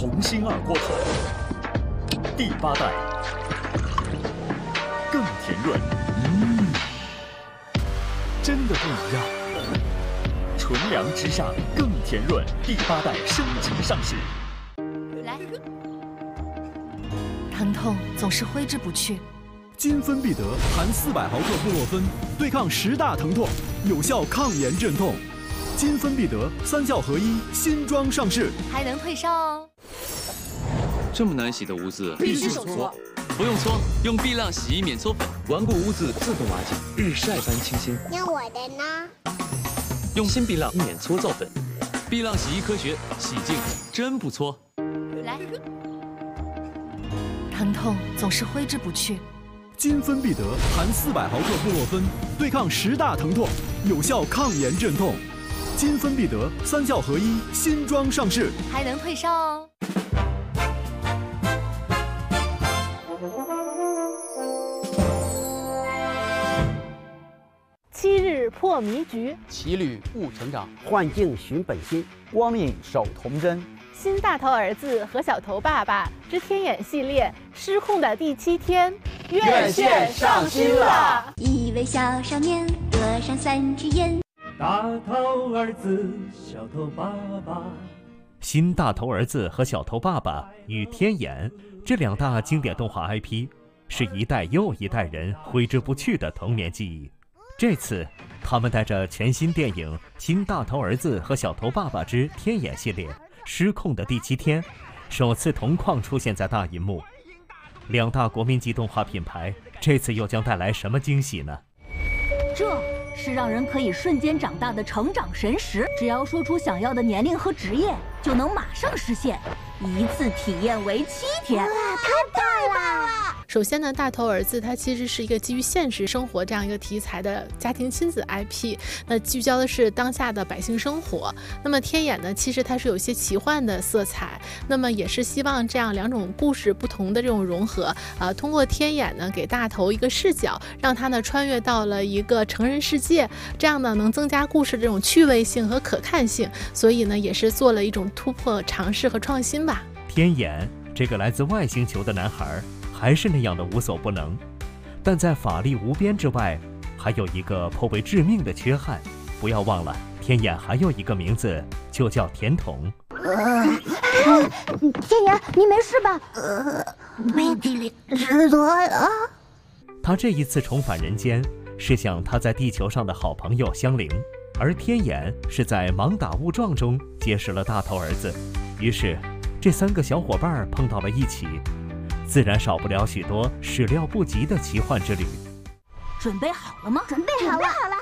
鸿星二锅头，第8代更甜润，真的不一样。纯粮之上更甜润，第8代升级上市。 来，疼痛总是挥之不去。 金芬必得含400毫克布洛芬，对抗10大疼痛，有效抗炎镇痛。金芬必得3效合一新装上市， 还能退烧哦。 这么难洗的污渍， 必须手搓。 不用搓，用碧浪洗衣免搓粉，顽固污渍自动瓦解，日晒般清新。 那我的呢？ 用新碧浪免搓皂粉，碧浪洗衣科学，洗净真不搓。 来，疼痛总是挥之不去。 金芬必得含400毫克布洛芬，对抗10大疼痛，有效抗炎镇痛。金芬必得3效合一新装上市， 还能退烧哦。 7日破迷局， 骑驴悟成长， 幻境寻本心， 光影守童真。 新大头儿子和小头爸爸之天眼系列失控的第7天， 院线上新了。 一位小少年得上3只眼， 大头儿子，小头爸爸。 新大头儿子和小头爸爸与天眼这2大经典动画 IP， 是一代又一代人挥之不去的童年记忆。这次，他们带着全新电影《新大头儿子和小头爸爸之天眼》系列失控的第7天，首次同框出现在大银幕。2大国民级动画品牌这次又将带来什么惊喜呢？ 这是让人可以瞬间长大的成长神石，只要说出想要的年龄和职业，就能马上实现，一次体验为7天。 哇，太棒了！ 首先呢，大头儿子它其实是一个基于现实生活这样一个题材的家庭亲子 IP， 那聚焦的是当下的百姓生活。那么天眼呢，其实它是有些奇幻的色彩，那么也是希望这样2种故事不同的这种融合，通过天眼呢给大头一个视角，让他呢穿越到了一个成人世界，这样呢能增加故事这种趣味性和可看性，所以呢也是做了一种突破尝试和创新吧。 天眼这个来自外星球的男孩还是那样的无所不能，但在法力无边之外，还有一个颇为致命的缺憾。不要忘了，天眼还有一个名字，就叫甜筒。 天眼，你没事吧？背地里知道了。 他这一次重返人间，是向他在地球上的好朋友相邻，而天眼是在盲打误撞中结识了大头儿子，于是这3个小伙伴碰到了一起，自然少不了许多始料不及的奇幻之旅。 准备好了吗？ 准备好了。